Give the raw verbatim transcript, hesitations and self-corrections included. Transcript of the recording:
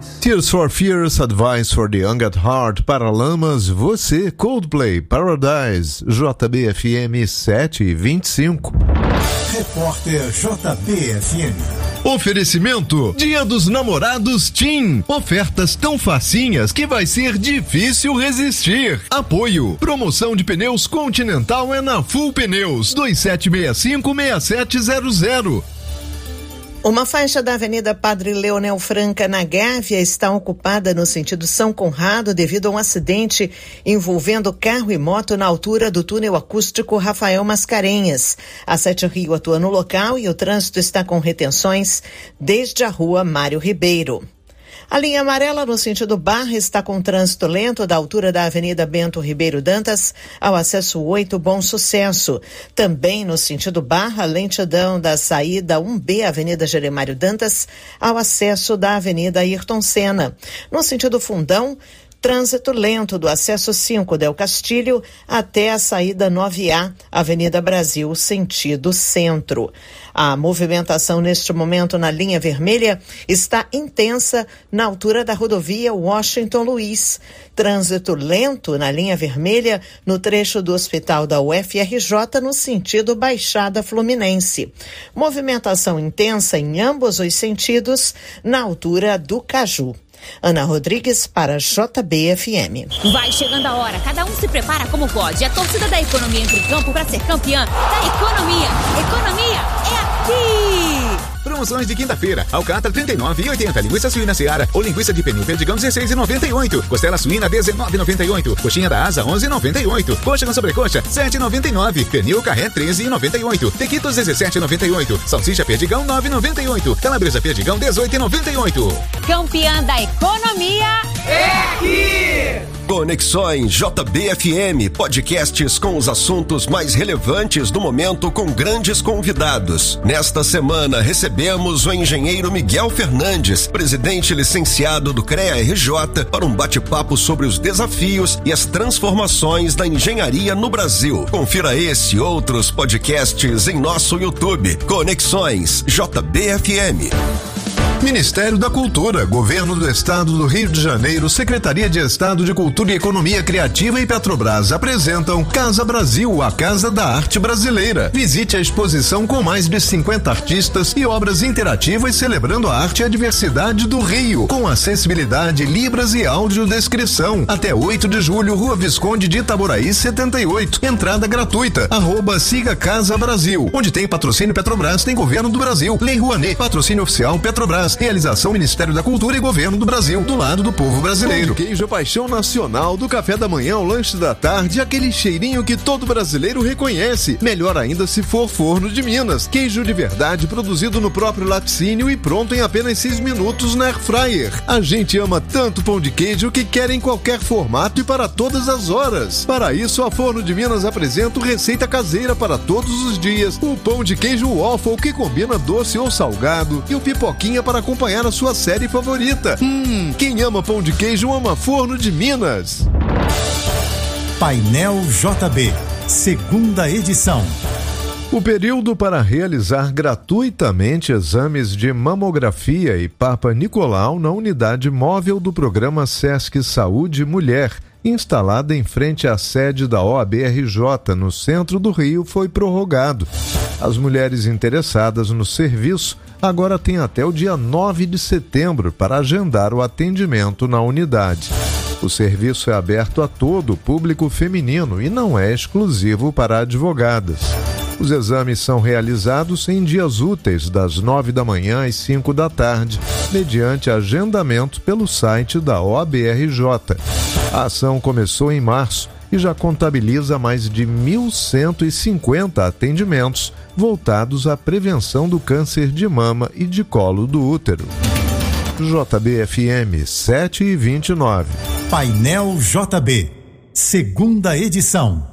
Tears for Fears, Advice for the Young at Heart, Paralamas, Você, Coldplay, Paradise, J B F M sete e vinte e cinco. Repórter J B F M. Oferecimento Dia dos Namorados TIM. Ofertas tão facinhas que vai ser difícil resistir. Apoio. Promoção de pneus Continental é na Full Pneus. dois sete seis cinco, seis sete zero zero. Uma faixa da Avenida Padre Leonel Franca, na Gávea, está ocupada no sentido São Conrado devido a um acidente envolvendo carro e moto na altura do túnel acústico Rafael Mascarenhas. A Sete Rio atua no local e o trânsito está com retenções desde a rua Mário Ribeiro. A linha amarela no sentido Barra está com trânsito lento da altura da Avenida Bento Ribeiro Dantas ao acesso oito Bom Sucesso. Também no sentido Barra, lentidão da saída um B Avenida Jeremário Dantas ao acesso da Avenida Ayrton Senna. No sentido Fundão, trânsito lento do acesso cinco Del Castilho até a saída nove A, Avenida Brasil, sentido centro. A movimentação neste momento na linha vermelha está intensa na altura da rodovia Washington Luiz. Trânsito lento na linha vermelha no trecho do Hospital da U F R J no sentido Baixada Fluminense. Movimentação intensa em ambos os sentidos na altura do Caju. Ana Rodrigues para J B F M. Vai chegando a hora, cada um se prepara como pode. A torcida da economia entra em campo para ser campeã da economia. Economia é aqui! Promoções de quinta-feira. Alcatra trinta e nove reais e oitenta centavos. Linguiça suína Seara ou linguiça de pernil perdigão dezesseis reais e noventa e oito centavos. Costela suína dezenove reais e noventa e oito centavos. Coxinha da asa onze reais e noventa e oito centavos. Coxa com sobrecoxa sete reais e noventa e nove centavos. Pernil carré treze reais e noventa e oito centavos. Tequitos dezessete reais e noventa e oito centavos. Salsicha perdigão nove reais e noventa e oito centavos. Calabresa perdigão dezoito reais e noventa e oito centavos. Campeã da economia é aqui! Conexões J B F M, podcasts com os assuntos mais relevantes do momento com grandes convidados. Nesta semana recebemos o engenheiro Miguel Fernandes, presidente licenciado do CREA R J, para um bate-papo sobre os desafios e as transformações da engenharia no Brasil. Confira esse e outros podcasts em nosso YouTube. Conexões J B F M. Ministério da Cultura, Governo do Estado do Rio de Janeiro, Secretaria de Estado de Cultura e Economia Criativa e Petrobras apresentam Casa Brasil, a Casa da Arte Brasileira. Visite a exposição com mais de cinquenta artistas e obras interativas celebrando a arte e a diversidade do Rio, com acessibilidade, libras e audiodescrição. Até oito de julho, Rua Visconde de Itaboraí, setenta e oito. Entrada gratuita. Arroba Siga Casa Brasil. Onde tem patrocínio Petrobras, tem Governo do Brasil. Lei Rouanet, patrocínio oficial Petrobras. Realização Ministério da Cultura e Governo do Brasil, do lado do povo brasileiro. Pão de queijo, paixão nacional, do café da manhã ao lanche da tarde, aquele cheirinho que todo brasileiro reconhece. Melhor ainda se for forno de Minas. Queijo de verdade produzido no próprio laticínio e pronto em apenas seis minutos na Air Fryer. A gente ama tanto pão de queijo que quer em qualquer formato e para todas as horas. Para isso, a Forno de Minas apresenta receita caseira para todos os dias. O pão de queijo waffle que combina doce ou salgado e o pipoquinha para acompanhar a sua série favorita. Hum, quem ama pão de queijo ama Forno de Minas. Painel J B, segunda edição. O período para realizar gratuitamente exames de mamografia e Papa Nicolau na unidade móvel do programa Sesc Saúde Mulher, instalada em frente à sede da O A B R J, no centro do Rio, foi prorrogado. As mulheres interessadas no serviço agora têm até o dia nove de setembro para agendar o atendimento na unidade. O serviço é aberto a todo o público feminino e não é exclusivo para advogadas. Os exames são realizados em dias úteis, das nove da manhã às cinco da tarde, mediante agendamento pelo site da O A B R J. A ação começou em março e já contabiliza mais de mil cento e cinquenta atendimentos voltados à prevenção do câncer de mama e de colo do útero. J B F M sete e vinte e nove. Painel J B, segunda edição.